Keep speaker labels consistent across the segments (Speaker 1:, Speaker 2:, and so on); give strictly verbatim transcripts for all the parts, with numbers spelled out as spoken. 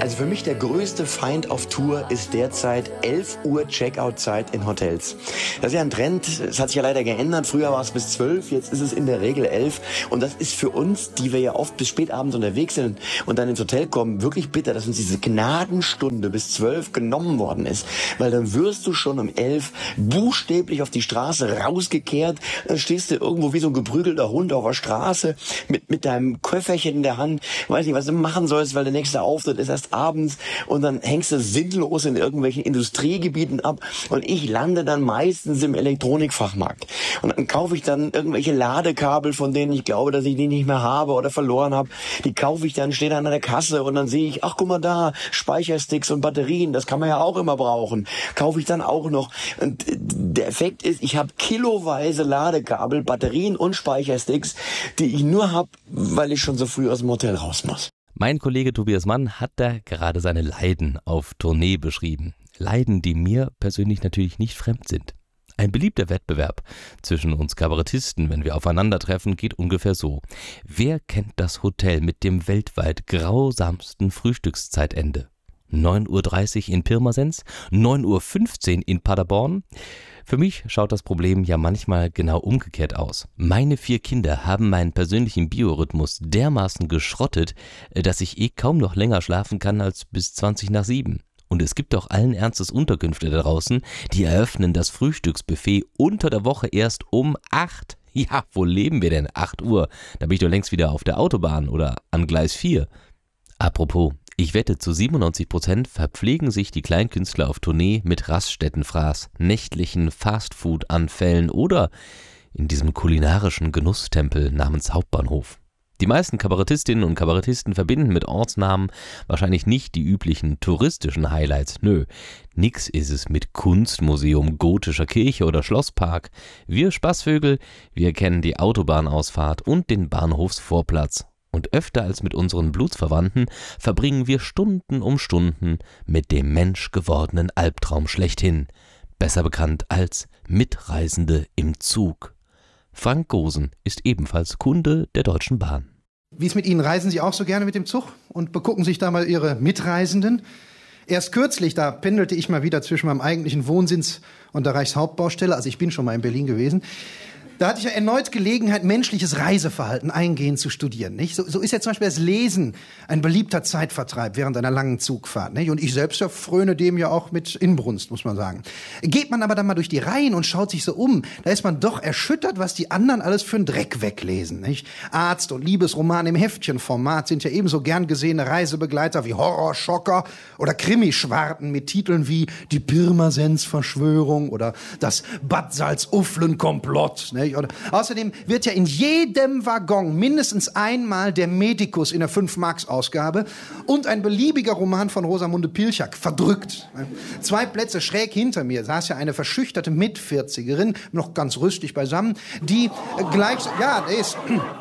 Speaker 1: Also für mich der größte Feind auf Tour ist derzeit elf Uhr Checkout-Zeit in Hotels. Das ist ja ein Trend, es hat sich ja leider geändert. Früher war es bis zwölf, jetzt ist es in der Regel elf. Und das ist für uns, die wir ja oft bis spät abends unterwegs sind und dann ins Hotel kommen, wirklich bitter, dass uns diese Gnadenstunde bis zwölf genommen worden ist. Weil dann wirst du schon um elf buchstäblich auf die Straße rausgekehrt. Dann stehst du irgendwo wie so ein geprügelter Hund auf der Straße mit, mit deinem Köfferchen in der Hand. Weiß nicht, was du machen sollst, weil der nächste Auftritt ist erst abends und dann hängst du sinnlos in irgendwelchen Industriegebieten ab und ich lande dann meistens im Elektronikfachmarkt. Und dann kaufe ich dann irgendwelche Ladekabel, von denen ich glaube, dass ich die nicht mehr habe oder verloren habe. Die kaufe ich dann, stehe dann an der Kasse und dann sehe ich, ach guck mal da, Speichersticks und Batterien, das kann man ja auch immer brauchen. Kaufe ich dann auch noch. Und der Effekt ist, ich habe kiloweise Ladekabel, Batterien und Speichersticks, die ich nur habe, weil ich schon so früh aus dem Hotel raus muss.
Speaker 2: Mein Kollege Tobias Mann hat da gerade seine Leiden auf Tournee beschrieben. Leiden, die mir persönlich natürlich nicht fremd sind. Ein beliebter Wettbewerb zwischen uns Kabarettisten, wenn wir aufeinandertreffen, geht ungefähr so. Wer kennt das Hotel mit dem weltweit grausamsten Frühstückszeitende? neun Uhr dreißig in Pirmasens, neun Uhr fünfzehn in Paderborn. Für mich schaut das Problem ja manchmal genau umgekehrt aus. Meine vier Kinder haben meinen persönlichen Biorhythmus dermaßen geschrottet, dass ich eh kaum noch länger schlafen kann als bis zwanzig nach sieben. Und es gibt auch allen Ernstes Unterkünfte da draußen, die eröffnen das Frühstücksbuffet unter der Woche erst um acht. Ja, wo leben wir denn? acht Uhr. Da bin ich doch längst wieder auf der Autobahn oder an Gleis vier. Apropos, ich wette, zu siebenundneunzig Prozent verpflegen sich die Kleinkünstler auf Tournee mit Raststättenfraß, nächtlichen Fastfood-Anfällen oder in diesem kulinarischen Genusstempel namens Hauptbahnhof. Die meisten Kabarettistinnen und Kabarettisten verbinden mit Ortsnamen wahrscheinlich nicht die üblichen touristischen Highlights. Nö, nix ist es mit Kunstmuseum, gotischer Kirche oder Schlosspark. Wir Spaßvögel, wir kennen die Autobahnausfahrt und den Bahnhofsvorplatz. Und öfter als mit unseren Blutsverwandten verbringen wir Stunden um Stunden mit dem menschgewordenen Albtraum schlechthin, besser bekannt als Mitreisende im Zug. Frank Gosen ist ebenfalls Kunde der Deutschen Bahn.
Speaker 3: Wie ist mit Ihnen? Reisen Sie auch so gerne mit dem Zug und begucken sich da mal Ihre Mitreisenden? Erst kürzlich, da pendelte ich mal wieder zwischen meinem eigentlichen Wohnsitz und der Reichshauptbaustelle, also ich bin schon mal in Berlin gewesen. Da hatte ich ja erneut Gelegenheit, menschliches Reiseverhalten eingehend zu studieren. Nicht? So, so ist ja zum Beispiel das Lesen ein beliebter Zeitvertreib während einer langen Zugfahrt. Nicht? Und ich selbst ja fröne dem ja auch mit Inbrunst, muss man sagen. Geht man aber dann mal durch die Reihen und schaut sich so um, da ist man doch erschüttert, was die anderen alles für einen Dreck weglesen. Nicht? Arzt- und Liebesroman im Heftchenformat sind ja ebenso gern gesehene Reisebegleiter wie Horrorschocker oder Krimischwarten mit Titeln wie Die Pirmasens-Verschwörung oder Das Bad Salzuflen-Komplott. Nicht? Oder außerdem wird ja in jedem Waggon mindestens einmal der Medikus in der fünf-Marks-Ausgabe und ein beliebiger Roman von Rosamunde Pilchak verdrückt. Zwei Plätze schräg hinter mir saß ja eine verschüchterte Mitvierzigerin, noch ganz rüstig beisammen, die gleich... Ja, der ist...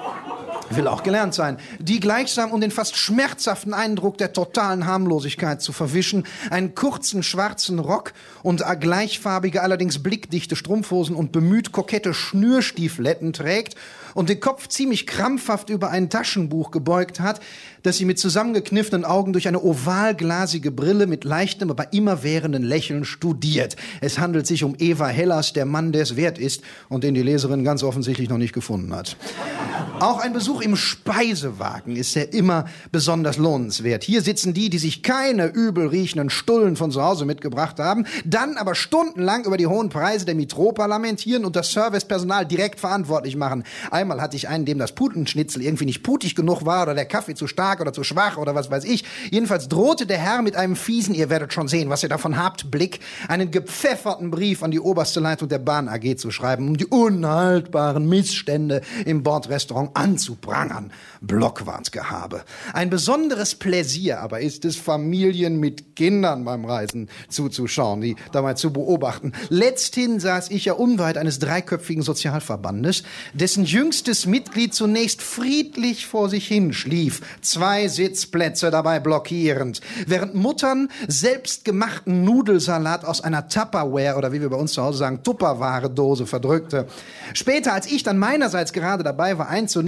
Speaker 3: will auch gelernt sein, die gleichsam, um den fast schmerzhaften Eindruck der totalen Harmlosigkeit zu verwischen, einen kurzen schwarzen Rock und gleichfarbige, allerdings blickdichte Strumpfhosen und bemüht kokette Schnürstiefeletten trägt und den Kopf ziemlich krampfhaft über ein Taschenbuch gebeugt hat, das sie mit zusammengekniffenen Augen durch eine ovalglasige Brille mit leichtem, aber immerwährenden Lächeln studiert. Es handelt sich um Eva Hellas, der Mann, der es wert ist und den die Leserin ganz offensichtlich noch nicht gefunden hat. Auch ein Besuch im Speisewagen ist ja immer besonders lohnenswert. Hier sitzen die, die sich keine übel riechenden Stullen von zu Hause mitgebracht haben, dann aber stundenlang über die hohen Preise der Mitropa lamentieren und das Servicepersonal direkt verantwortlich machen. Einmal hatte ich einen, dem das Putenschnitzel irgendwie nicht putig genug war oder der Kaffee zu stark oder zu schwach oder was weiß ich. Jedenfalls drohte der Herr mit einem fiesen, ihr werdet schon sehen, was ihr davon habt, Blick, einen gepfefferten Brief an die oberste Leitung der Bahn A G zu schreiben, um die unhaltbaren Missstände im Bordrestaurant anzuprangern. Blockwartgehabe. Ein besonderes Pläsier aber ist es, Familien mit Kindern beim Reisen zuzuschauen, die dabei zu beobachten. Letzthin saß ich ja unweit eines dreiköpfigen Sozialverbandes, dessen jüngstes Mitglied zunächst friedlich vor sich hin schlief, zwei Sitzplätze dabei blockierend, während Muttern selbstgemachten Nudelsalat aus einer Tupperware oder wie wir bei uns zu Hause sagen, Tupperware-Dose verdrückte. Später, als ich dann meinerseits gerade dabei war einzunicken, zerfiel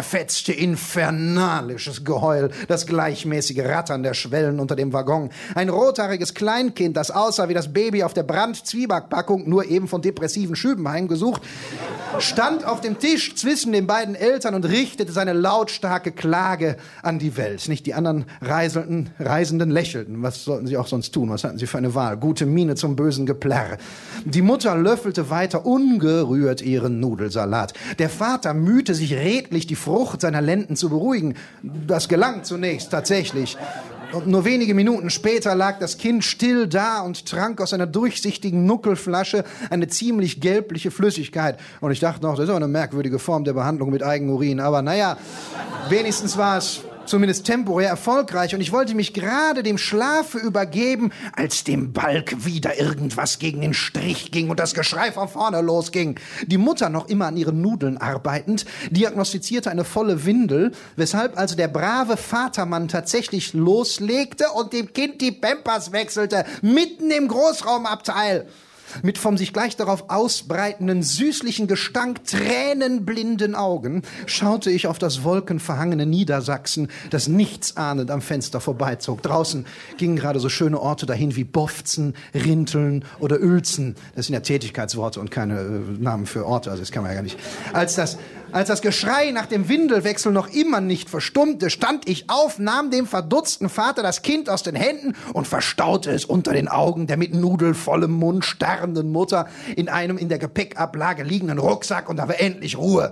Speaker 3: zerfetzte, infernalisches Geheul, das gleichmäßige Rattern der Schwellen unter dem Waggon. Ein rothaariges Kleinkind, das aussah wie das Baby auf der Brand-Zwieback-Packung, nur eben von depressiven Schüben heimgesucht, stand auf dem Tisch zwischen den beiden Eltern und richtete seine lautstarke Klage an die Welt. Nicht die anderen Reisenden, Reisenden lächelten. Was sollten sie auch sonst tun? Was hatten sie für eine Wahl? Gute Miene zum bösen Geplärr. Die Mutter löffelte weiter ungerührt ihren Nudelsalat. Der Vater mühte sich redlich, die Frucht seiner Lenden zu beruhigen. Das gelang zunächst tatsächlich. Und nur wenige Minuten später lag das Kind still da und trank aus einer durchsichtigen Nuckelflasche eine ziemlich gelbliche Flüssigkeit. Und ich dachte noch, das ist auch eine merkwürdige Form der Behandlung mit Eigenurin. Aber naja, wenigstens war es zumindest temporär erfolgreich. Und ich wollte mich gerade dem Schlafe übergeben, als dem Balk wieder irgendwas gegen den Strich ging und das Geschrei von vorne losging. Die Mutter, noch immer an ihren Nudeln arbeitend, diagnostizierte eine volle Windel, weshalb also der brave Vatermann tatsächlich loslegte und dem Kind die Pampers wechselte, mitten im Großraumabteil. Mit vom sich gleich darauf ausbreitenden, süßlichen Gestank tränenblinden Augen schaute ich auf das wolkenverhangene Niedersachsen, das nichtsahnend am Fenster vorbeizog. Draußen gingen gerade so schöne Orte dahin wie Bofzen, Rinteln oder Uelzen. Das sind ja Tätigkeitsworte und keine äh, Namen für Orte, also das kann man ja gar nicht. Als das, als das Geschrei nach dem Windelwechsel noch immer nicht verstummte, stand ich auf, nahm dem verdutzten Vater das Kind aus den Händen und verstaute es unter den Augen der mit nudelvollem Mund starrenden Mutter in einem in der Gepäckablage liegenden Rucksack, und da war endlich Ruhe.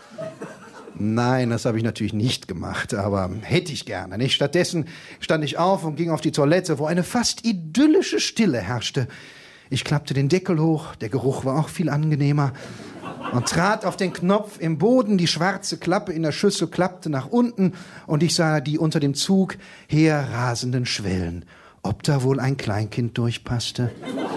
Speaker 3: Nein, das habe ich natürlich nicht gemacht, aber hätte ich gerne, nicht? Stattdessen stand ich auf und ging auf die Toilette, wo eine fast idyllische Stille herrschte. Ich klappte den Deckel hoch, der Geruch war auch viel angenehmer, und trat auf den Knopf im Boden. Die schwarze Klappe in der Schüssel klappte nach unten und ich sah die unter dem Zug herrasenden Schwellen. Ob da wohl ein Kleinkind durchpasste?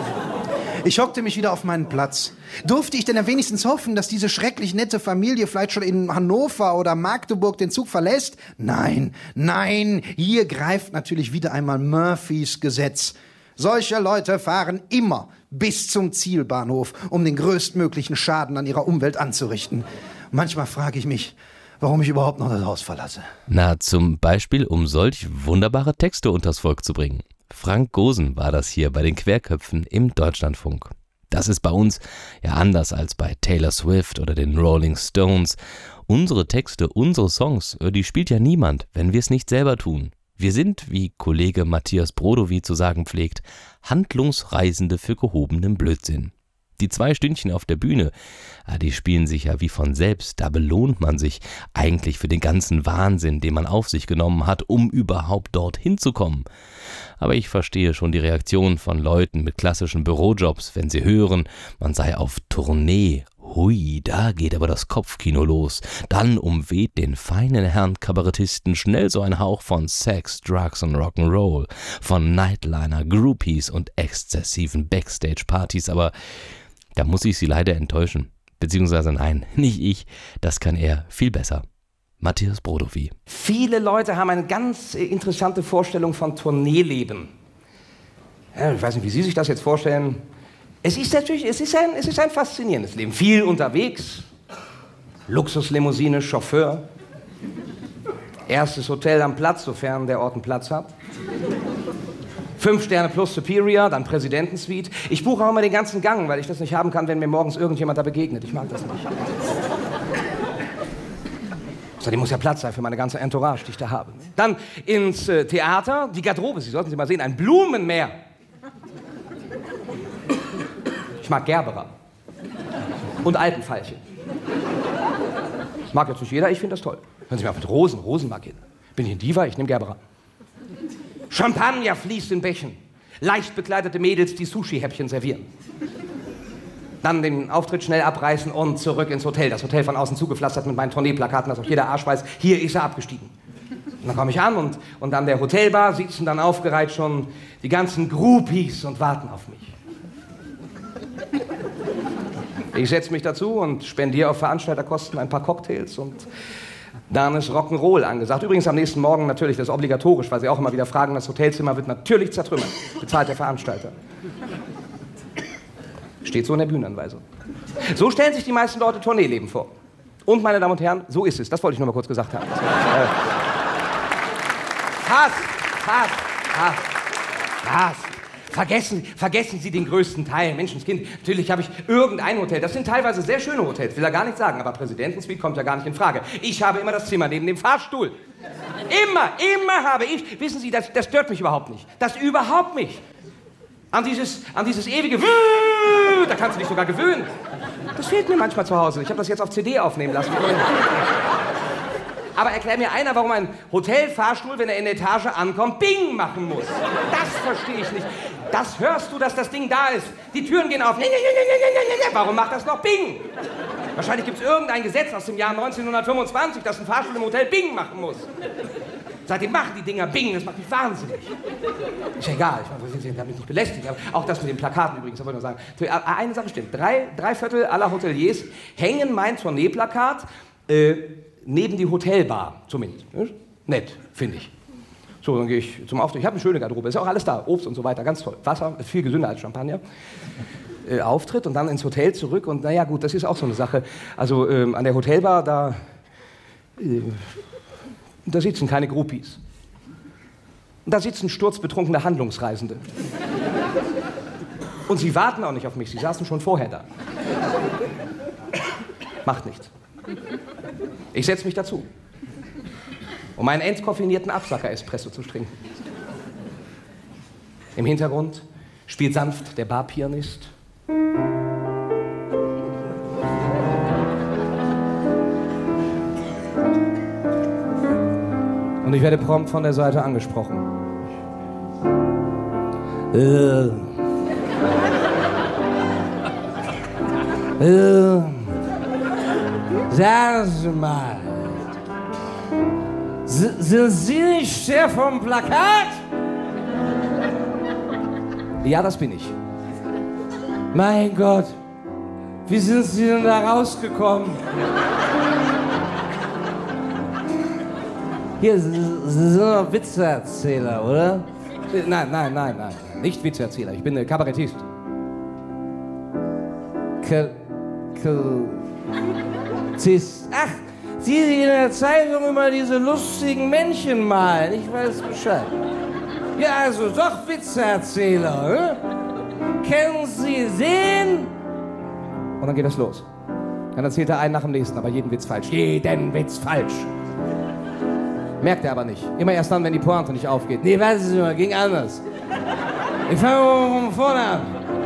Speaker 3: Ich hockte mich wieder auf meinen Platz. Durfte ich denn ja wenigstens hoffen, dass diese schrecklich nette Familie vielleicht schon in Hannover oder Magdeburg den Zug verlässt? Nein, nein, hier greift natürlich wieder einmal Murphys Gesetz. Solche Leute fahren immer bis zum Zielbahnhof, um den größtmöglichen Schaden an ihrer Umwelt anzurichten. Manchmal frage ich mich, warum ich überhaupt noch das Haus verlasse.
Speaker 2: Na, zum Beispiel, um solch wunderbare Texte unters Volk zu bringen. Frank Gosen war das hier bei den Querköpfen im Deutschlandfunk. Das ist bei uns ja anders als bei Taylor Swift oder den Rolling Stones. Unsere Texte, unsere Songs, die spielt ja niemand, wenn wir es nicht selber tun. Wir sind, wie Kollege Matthias Brodowy zu sagen pflegt, Handlungsreisende für gehobenen Blödsinn. Die zwei Stündchen auf der Bühne, die spielen sich ja wie von selbst. Da belohnt man sich eigentlich für den ganzen Wahnsinn, den man auf sich genommen hat, um überhaupt dorthin zu kommen. Aber ich verstehe schon die Reaktion von Leuten mit klassischen Bürojobs, wenn sie hören, man sei auf Tournee. Hui, da geht aber das Kopfkino los. Dann umweht den feinen Herrn Kabarettisten schnell so ein Hauch von Sex, Drugs und Rock'n'Roll, von Nightliner, Groupies und exzessiven Backstage-Partys, aber da muss ich Sie leider enttäuschen. Beziehungsweise nein, nicht ich, das kann er viel besser. Matthias Brodowy.
Speaker 4: Viele Leute haben eine ganz interessante Vorstellung von Tourneeleben. Ja, ich weiß nicht, wie Sie sich das jetzt vorstellen. Es ist natürlich, es ist ein, es ist ein faszinierendes Leben. Viel unterwegs, Luxuslimousine, Chauffeur, erstes Hotel am Platz, sofern der Ort einen Platz hat. Fünf Sterne plus Superior, dann Präsidentensuite. Ich buche auch immer den ganzen Gang, weil ich das nicht haben kann, wenn mir morgens irgendjemand da begegnet. Ich mag das nicht. Außerdem muss ja Platz sein für meine ganze Entourage, die ich da habe. Dann ins äh, Theater, die Garderobe, Sie sollten sie mal sehen, ein Blumenmeer. Ich mag Gerbera. Und Alpenveilchen. Das mag jetzt nicht jeder, ich finde das toll. Hören Sie mal auf mit Rosen, Rosen mag jeder. Bin ich ein Diva, ich nehme Gerbera. Champagner fließt in Bächen. Leicht bekleidete Mädels, die Sushi-Häppchen servieren. Dann den Auftritt schnell abreißen und zurück ins Hotel. Das Hotel von außen zugepflastert mit meinen Tourneeplakaten, dass auch jeder Arsch weiß, hier ist er abgestiegen. Und dann komme ich an und, und an der Hotelbar sitzen dann aufgereiht schon die ganzen Groupies und warten auf mich. Ich setze mich dazu und spendiere auf Veranstalterkosten ein paar Cocktails und dann ist Rock'n'Roll angesagt. Übrigens am nächsten Morgen natürlich, das ist obligatorisch, weil Sie auch immer wieder fragen, das Hotelzimmer wird natürlich zertrümmert. Bezahlt der Veranstalter. Steht so in der Bühnenanweisung. So stellen sich die meisten Leute Tourneeleben vor. Und, meine Damen und Herren, so ist es. Das wollte ich nur mal kurz gesagt haben. äh, Hass, Hass, Hass, Hass. Vergessen, vergessen Sie den größten Teil. Menschenskind, natürlich habe ich irgendein Hotel. Das sind teilweise sehr schöne Hotels, will er gar nicht sagen. Aber Präsidentensuite kommt ja gar nicht in Frage. Ich habe immer das Zimmer neben dem Fahrstuhl. Immer, immer habe ich. Wissen Sie, das, das stört mich überhaupt nicht. Das überhaupt nicht. An dieses, an dieses ewige Wüh, da kannst du dich sogar gewöhnen. Das fehlt mir manchmal zu Hause. Ich habe das jetzt auf C D aufnehmen lassen. Aber erklär mir einer, warum ein Hotelfahrstuhl, wenn er in der Etage ankommt, Bing machen muss. Das verstehe ich nicht. Das hörst du, dass das Ding da ist. Die Türen gehen auf. Warum macht das noch Bing? Wahrscheinlich gibt es irgendein Gesetz aus dem Jahr neunzehnhundertfünfundzwanzig, dass ein Fahrstuhl im Hotel Bing machen muss. Seitdem machen die Dinger Bing, das macht mich wahnsinnig. Ist ja egal, ich habe mich nicht belästigt. Aber auch das mit den Plakaten übrigens, da wollte ich nur sagen. Eine Sache stimmt, drei, drei Viertel aller Hoteliers hängen mein Tourneeplakat äh, neben die Hotelbar, zumindest. Nett, finde ich. So, dann gehe ich zum Auftritt. Ich habe eine schöne Garderobe, ist auch alles da, Obst und so weiter, ganz toll. Wasser ist viel gesünder als Champagner. Äh, Auftritt und dann ins Hotel zurück und naja gut, das ist auch so eine Sache. Also ähm, an der Hotelbar, da, äh, da sitzen keine Groupies. Und da sitzen sturzbetrunkene Handlungsreisende. Und sie warten auch nicht auf mich, sie saßen schon vorher da. Macht nichts. Ich setze mich dazu, um einen entkoffinierten Absacker-Espresso zu trinken. Im Hintergrund spielt sanft der Barpianist. Und ich werde prompt von der Seite angesprochen. Äh. Äh. Sagen Sie mal, S- sind Sie nicht der vom Plakat? Ja, das bin ich. Mein Gott, wie sind Sie denn da rausgekommen? Hier, Sie, Sie sind doch Witzeerzähler, oder? Nein, nein, nein, nein, nicht Witzeerzähler, ich bin ein Kabarettist. K... K... Cis. Ach, Sie, die in der Zeitung immer diese lustigen Männchen malen. Ich weiß Bescheid. Ja, also doch Witzeerzähler, ne? Kennen Sie den? Und dann geht das los. Dann erzählt er einen nach dem nächsten, aber jeden Witz falsch. Jeden Witz falsch. Merkt er aber nicht. Immer erst dann, wenn die Pointe nicht aufgeht. Nee, weiß ich nicht mehr, ging anders. Ich fange mal von vorne an.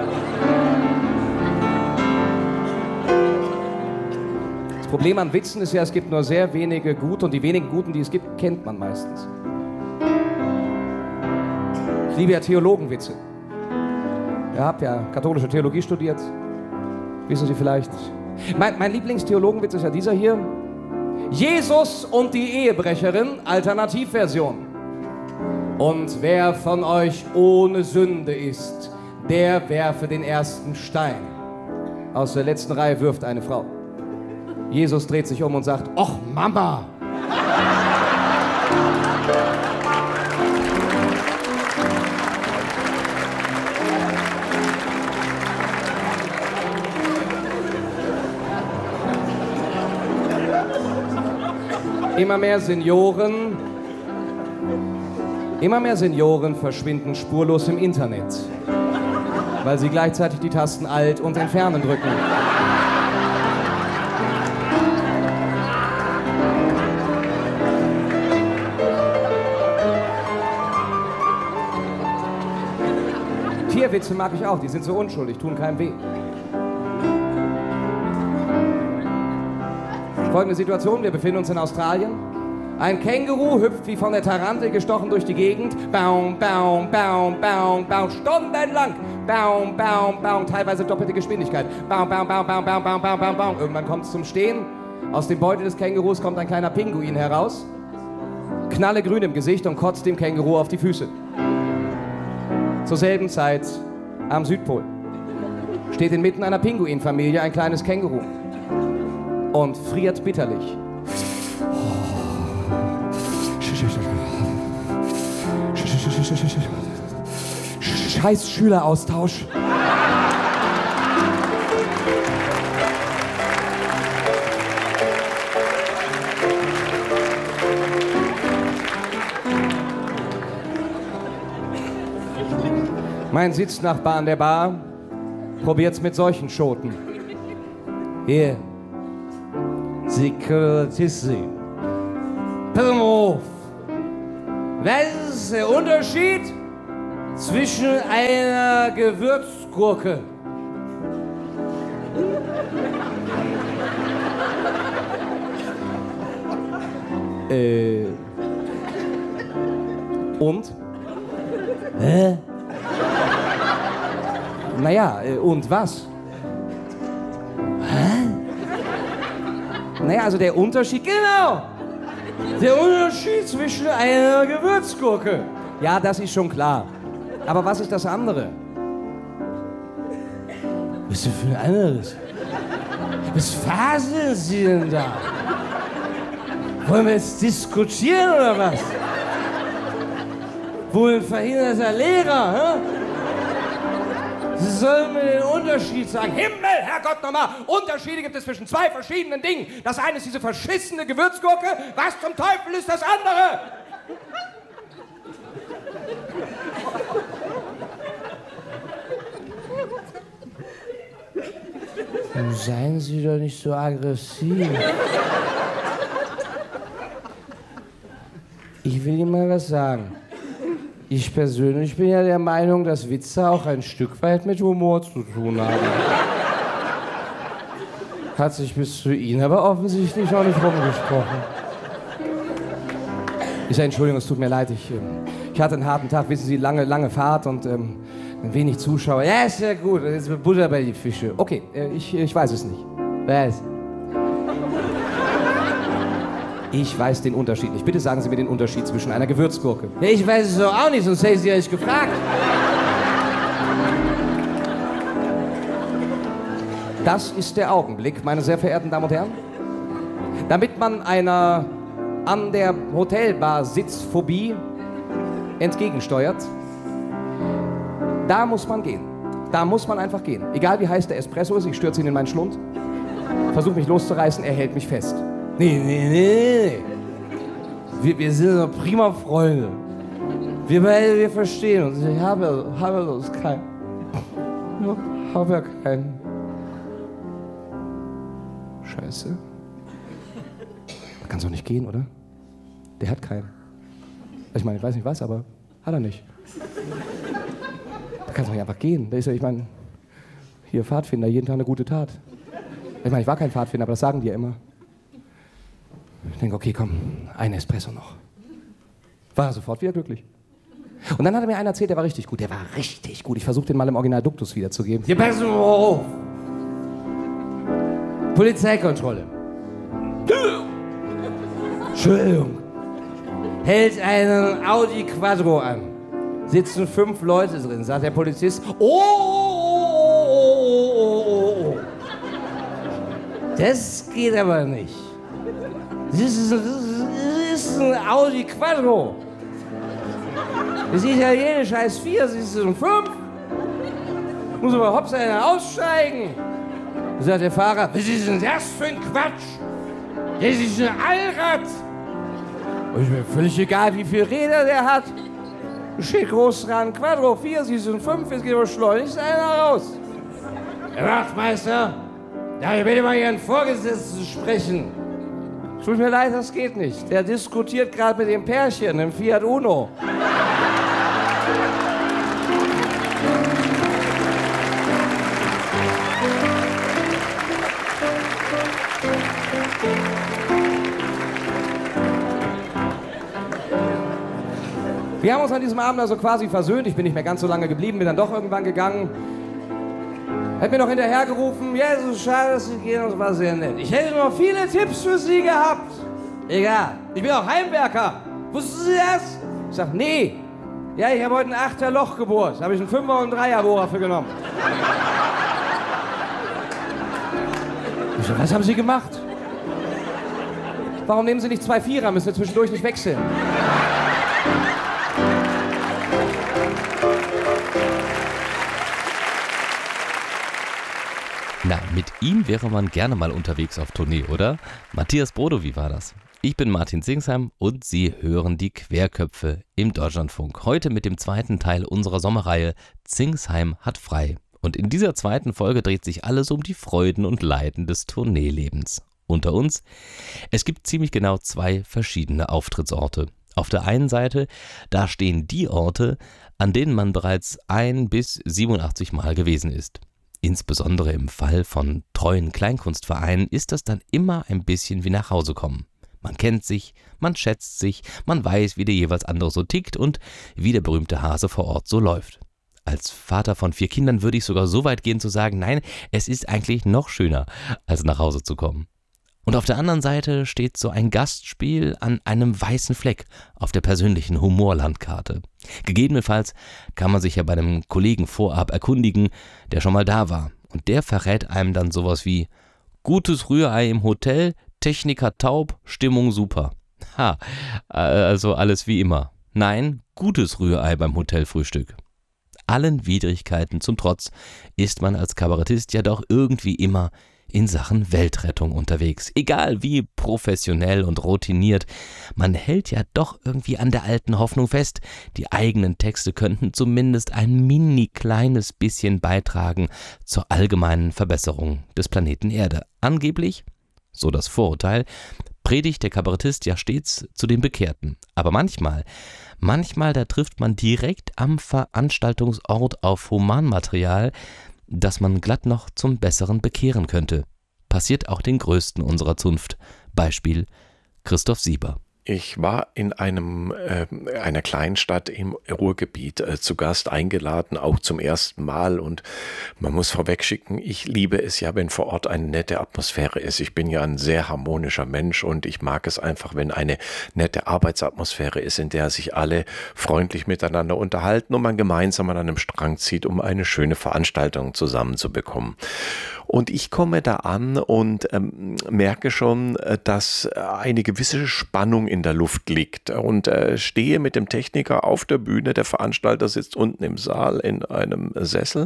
Speaker 4: Das Problem an Witzen ist ja, es gibt nur sehr wenige gute und die wenigen guten, die es gibt, kennt man meistens. Ich liebe ja Theologenwitze. Ihr habt ja katholische Theologie studiert. Wissen Sie vielleicht? Mein, mein Lieblingstheologenwitz ist ja dieser hier. Jesus und die Ehebrecherin, Alternativversion. Und wer von euch ohne Sünde ist, der werfe den ersten Stein. Aus der letzten Reihe wirft eine Frau. Jesus dreht sich um und sagt, Och Mama! Immer mehr Senioren, immer mehr Senioren verschwinden spurlos im Internet, weil sie gleichzeitig die Tasten Alt und Entfernen drücken. Tierwitze mag ich auch, die sind so unschuldig, tun keinem weh. Folgende Situation, wir befinden uns in Australien. Ein Känguru hüpft wie von der Tarantel gestochen durch die Gegend. Baum, baum, baum, baum, baum, stundenlang. Baum, baum, baum, teilweise doppelte Geschwindigkeit. Baum, baum, baum, baum, baum, baum, baum, baum, baum. Irgendwann kommt es zum Stehen. Aus dem Beutel des Kängurus kommt ein kleiner Pinguin heraus. Knallegrün im Gesicht und kotzt dem Känguru auf die Füße. Zur selben Zeit am Südpol steht inmitten einer Pinguinfamilie ein kleines Känguru und friert bitterlich. Scheiß Schüleraustausch. Mein Sitznachbar an der Bar probiert's mit solchen Schoten. Hier. Sie Kabarettistin. Pass mal auf. Was ist der Unterschied zwischen einer Gewürzgurke? Äh. Und? Hä? Naja, äh, und was? Hä? Naja, also der Unterschied, genau! Der Unterschied zwischen einer Gewürzgurke. Ja, das ist schon klar. Aber was ist das andere? Was ist denn für ein anderes? Was faseln Sie denn da? Wollen wir jetzt diskutieren oder was? Wohl ein verhinderter Lehrer, hä? Sie sollen mir den Unterschied sagen. Himmel, Herrgott, nochmal! Unterschiede gibt es zwischen zwei verschiedenen Dingen. Das eine ist diese verschissene Gewürzgurke. Was zum Teufel ist das andere? Seien Sie doch nicht so aggressiv. Ich will Ihnen mal was sagen. Ich persönlich bin ja der Meinung, dass Witze auch ein Stück weit mit Humor zu tun haben. Hat sich bis zu Ihnen aber offensichtlich noch nicht rumgesprochen. Ich sage, Entschuldigung, es tut mir leid. Ich, ich hatte einen harten Tag, wissen Sie, lange, lange Fahrt und ähm, wenig Zuschauer. Ja, ist ja gut, jetzt wird Butter bei die Fische. Okay, ich, ich weiß es nicht. Was? Ich weiß den Unterschied nicht. Bitte sagen Sie mir den Unterschied zwischen einer Gewürzgurke. Ja, ich weiß es doch auch nicht, sonst hätte ich Sie ja nicht gefragt. Das ist der Augenblick, meine sehr verehrten Damen und Herren. Damit man einer an der Hotelbar Sitzphobie entgegensteuert, da muss man gehen. Da muss man einfach gehen. Egal wie heiß der Espresso ist, ich stürze ihn in meinen Schlund, versuche mich loszureißen, er hält mich fest. Nee, nee, nee. Wir, wir sind doch prima Freunde. Wir beide, wir verstehen uns. Ich habe, habe sonst keinen. Ich habe ja keinen. Scheiße. Da kann es doch nicht gehen, oder? Der hat keinen. Ich meine, ich weiß nicht was, aber hat er nicht. Da kann es doch nicht einfach gehen. Da ist ja, ich meine, hier Pfadfinder, jeden Tag eine gute Tat. Ich meine, ich war kein Pfadfinder, aber das sagen die ja immer. Ich denke, okay, komm, ein Espresso noch. War sofort wieder glücklich. Und dann hat er mir einen erzählt, der war richtig gut. Der war richtig gut. Ich versuche den mal im Original Duktus wiederzugeben. Hier, pass mal auf. Polizeikontrolle. Entschuldigung. Hält einen Audi Quattro an. Sitzen fünf Leute drin, sagt der Polizist. Oh, oh, oh, oh, oh. Das geht aber nicht. Das ist, das ist ein Audi Quattro. Das italienische heißt vier, das ist ein fünf. Muss aber hops einer aussteigen. Da sagt der Fahrer, was ist denn das für ein Quatsch? Das ist ein Allrad. Und ist mir völlig egal, wie viele Räder der hat. Steht groß dran, Quattro vier, sie sind fünf, jetzt geht aber schleunigst einer raus. Herr Wachtmeister, darf ich bitte mal Ihren Vorgesetzten sprechen? Tut mir leid, das geht nicht. Der diskutiert gerade mit dem Pärchen im Fiat Uno. Wir haben uns an diesem Abend also quasi versöhnt. Ich bin nicht mehr ganz so lange geblieben, bin dann doch irgendwann gegangen. Er hat mir noch hinterhergerufen, ja, es ist schade, dass Sie gehen, das war sehr nett. Ich hätte noch viele Tipps für Sie gehabt. Egal, ich bin auch Heimwerker. Wussten Sie das? Ich sag, nee. Ja, ich habe heute ein achter Loch gebohrt. Da habe ich einen Fünfer und einen Dreierbohrer für genommen. Ich sag, was haben Sie gemacht? Warum nehmen Sie nicht zwei Vierer? Müssen wir zwischendurch nicht wechseln.
Speaker 2: Na, mit ihm wäre man gerne mal unterwegs auf Tournee, oder? Matthias Brodo, wie war das? Ich bin Martin Zingsheim und Sie hören die Querköpfe im Deutschlandfunk. Heute mit dem zweiten Teil unserer Sommerreihe Zingsheim hat frei. Und in dieser zweiten Folge dreht sich alles um die Freuden und Leiden des Tourneelebens. Unter uns, es gibt ziemlich genau zwei verschiedene Auftrittsorte. Auf der einen Seite, da stehen die Orte, an denen man bereits ein bis siebenundachtzig Mal gewesen ist. Insbesondere im Fall von treuen Kleinkunstvereinen ist das dann immer ein bisschen wie nach Hause kommen. Man kennt sich, man schätzt sich, man weiß, wie der jeweils andere so tickt und wie der berühmte Hase vor Ort so läuft. Als Vater von vier Kindern würde ich sogar so weit gehen zu sagen, nein, es ist eigentlich noch schöner, als nach Hause zu kommen. Und auf der anderen Seite steht so ein Gastspiel an einem weißen Fleck auf der persönlichen Humorlandkarte. Gegebenenfalls kann man sich ja bei einem Kollegen vorab erkundigen, der schon mal da war. Und der verrät einem dann sowas wie gutes Rührei im Hotel, Techniker taub, Stimmung super. Ha, also alles wie immer. Nein, gutes Rührei beim Hotelfrühstück. Allen Widrigkeiten zum Trotz ist man als Kabarettist ja doch irgendwie immer in Sachen Weltrettung unterwegs. Egal wie professionell und routiniert, man hält ja doch irgendwie an der alten Hoffnung fest, die eigenen Texte könnten zumindest ein mini kleines bisschen beitragen zur allgemeinen Verbesserung des Planeten Erde. Angeblich, so das Vorurteil, predigt der Kabarettist ja stets zu den Bekehrten. Aber manchmal, manchmal da trifft man direkt am Veranstaltungsort auf Humanmaterial, das man glatt noch zum Besseren bekehren könnte. Passiert auch den Größten unserer Zunft. Beispiel Christoph Sieber.
Speaker 5: Ich war in einem äh, einer Kleinstadt im Ruhrgebiet äh, zu Gast eingeladen, auch zum ersten Mal. Und man muss vorwegschicken, ich liebe es ja, wenn vor Ort eine nette Atmosphäre ist. Ich bin ja ein sehr harmonischer Mensch und ich mag es einfach, wenn eine nette Arbeitsatmosphäre ist, in der sich alle freundlich miteinander unterhalten und man gemeinsam an einem Strang zieht, um eine schöne Veranstaltung zusammenzubekommen. Und ich komme da an und ähm, merke schon, dass eine gewisse Spannung in der Luft liegt und äh, stehe mit dem Techniker auf der Bühne. Der Veranstalter sitzt unten im Saal in einem Sessel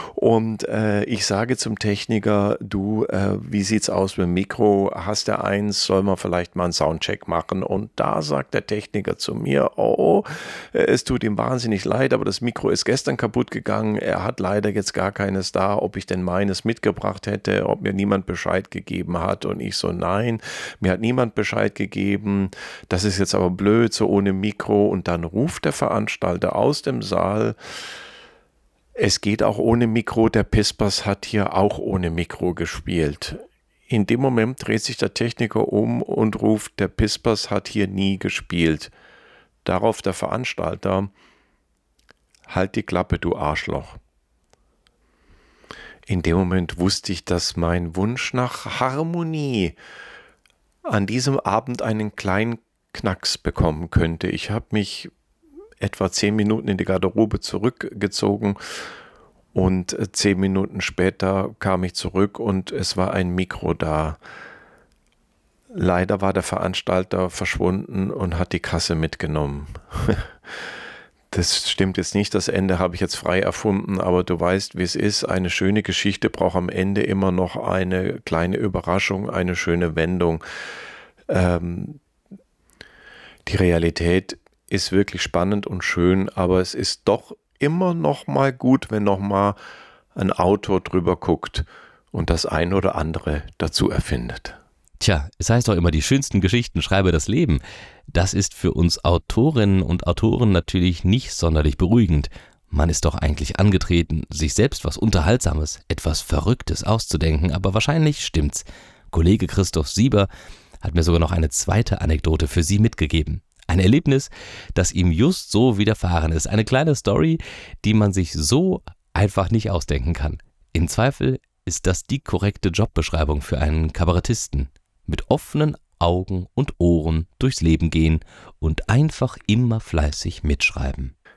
Speaker 5: und äh, ich sage zum Techniker, du, äh, wie sieht's aus mit dem Mikro? Hast du eins? Soll man vielleicht mal einen Soundcheck machen? Und da sagt der Techniker zu mir, oh, es tut ihm wahnsinnig leid, aber das Mikro ist gestern kaputt gegangen. Er hat leider jetzt gar keines da, ob ich denn meines mitgebracht hätte, ob mir niemand Bescheid gegeben hat. Und ich so, nein, mir hat niemand Bescheid gegeben. Das ist jetzt aber blöd, so ohne Mikro. Und dann ruft der Veranstalter aus dem Saal, es geht auch ohne Mikro, der Pispers hat hier auch ohne Mikro gespielt. In dem Moment dreht sich der Techniker um und ruft, der Pispers hat hier nie gespielt. Darauf der Veranstalter, halt die Klappe, du Arschloch. In dem Moment wusste ich, dass mein Wunsch nach Harmonie an diesem Abend einen kleinen Knacks bekommen könnte. Ich habe mich etwa zehn Minuten in die Garderobe zurückgezogen und zehn Minuten später kam ich zurück und es war ein Mikro da. Leider war der Veranstalter verschwunden und hat die Kasse mitgenommen. Das stimmt jetzt nicht, das Ende habe ich jetzt frei erfunden, aber du weißt, wie es ist. Eine schöne Geschichte braucht am Ende immer noch eine kleine Überraschung, eine schöne Wendung. Ähm, die Realität ist wirklich spannend und schön, aber es ist doch immer noch mal gut, wenn noch mal ein Autor drüber guckt und das ein oder andere dazu erfindet.
Speaker 2: Tja, es heißt doch immer, die schönsten Geschichten schreibe das Leben. Das ist für uns Autorinnen und Autoren natürlich nicht sonderlich beruhigend. Man ist doch eigentlich angetreten, sich selbst was Unterhaltsames, etwas Verrücktes auszudenken, aber wahrscheinlich stimmt's. Kollege Christoph Sieber hat mir sogar noch eine zweite Anekdote für Sie mitgegeben. Ein Erlebnis, das ihm just so widerfahren ist. Eine kleine Story, die man sich so einfach nicht ausdenken kann. Im Zweifel ist das die korrekte Jobbeschreibung für einen Kabarettisten. Mit offenen Augen und Ohren durchs Leben gehen und einfach immer fleißig mitschreiben.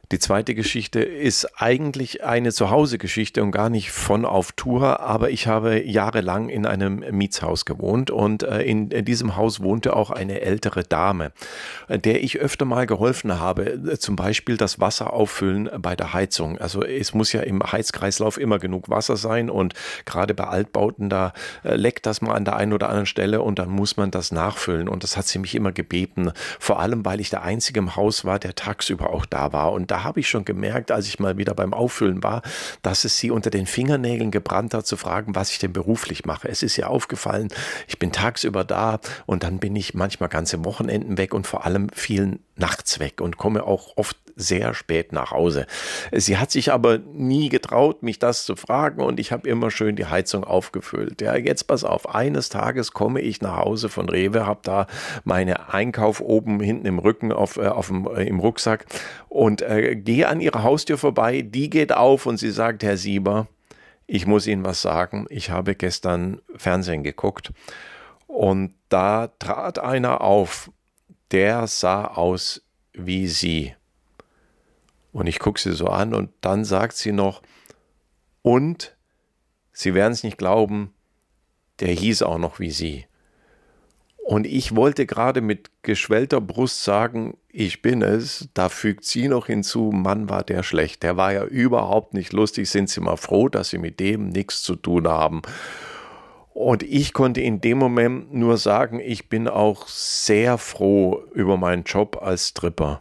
Speaker 5: Die zweite Geschichte ist eigentlich eine Zuhause-Geschichte und gar nicht von auf Tour, aber ich habe jahrelang in einem Mietshaus gewohnt und in diesem Haus wohnte auch eine ältere Dame, der ich öfter mal geholfen habe, zum Beispiel das Wasser auffüllen bei der Heizung. Also es muss ja im Heizkreislauf immer genug Wasser sein und gerade bei Altbauten, da leckt das mal an der einen oder anderen Stelle und dann muss man das nachfüllen und das hat sie mich immer gebeten, vor allem weil ich der Einzige im Haus war, der tagsüber auch da war und da habe ich schon gemerkt, als ich mal wieder beim Auffüllen war, dass es sie unter den Fingernägeln gebrannt hat, zu fragen, was ich denn beruflich mache. Es ist ihr aufgefallen, ich bin tagsüber da und dann bin ich manchmal ganze Wochenenden weg und vor allem vielen nachts weg und komme auch oft sehr spät nach Hause. Sie hat sich aber nie getraut, mich das zu fragen und ich habe immer schön die Heizung aufgefüllt. Ja, jetzt pass auf, eines Tages komme ich nach Hause von Rewe, habe da meine Einkauf oben hinten im Rücken auf, äh, auf dem, äh, im Rucksack und äh, gehe an ihrer Haustür vorbei, die geht auf und sie sagt, Herr Sieber, ich muss Ihnen was sagen, ich habe gestern Fernsehen geguckt und da trat einer auf, der sah aus wie Sie. Und ich gucke sie so an und dann sagt sie noch, und, Sie werden es nicht glauben, der hieß auch noch wie Sie. Und ich wollte gerade mit geschwellter Brust sagen, ich bin es, da fügt sie noch hinzu, Mann, war der schlecht. Der war ja überhaupt nicht lustig, sind Sie mal froh, dass Sie mit dem nichts zu tun haben. Und ich konnte in dem Moment nur sagen, ich bin auch sehr froh über meinen Job als Stripper.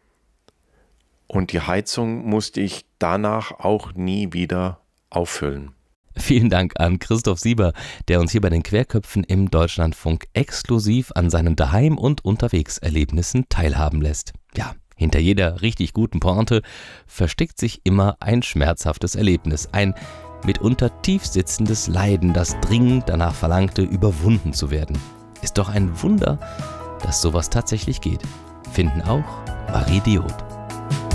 Speaker 5: Und die Heizung musste ich danach auch nie wieder auffüllen.
Speaker 2: Vielen Dank an Christoph Sieber, der uns hier bei den Querköpfen im Deutschlandfunk exklusiv an seinen Daheim- und Unterwegserlebnissen teilhaben lässt. Ja, hinter jeder richtig guten Pointe versteckt sich immer ein schmerzhaftes Erlebnis, ein mitunter tiefsitzendes Leiden, das dringend danach verlangte, überwunden zu werden. Ist doch ein Wunder, dass sowas tatsächlich geht. Finden auch Marie Diot.